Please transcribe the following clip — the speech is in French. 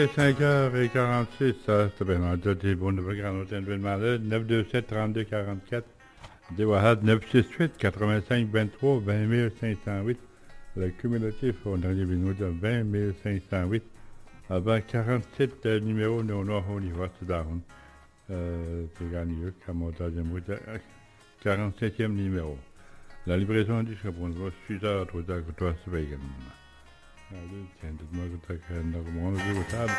5h46, ça, c'est bien entendu, des bons nouvelles Grand Hôtel de Ville-Malade, 927 32 44, Déwahad 968 85 23 20 508, le cumulatif, on arrive nous de 20 508, avant 47 numéros, nous avons au niveau de Daron, c'est gagné, comme on dit, 47e numéro. La livraison du chapeau, 6h, 3h, 3h, c'est bien. Tiens, dites-moi que tu as un argument, je vous table.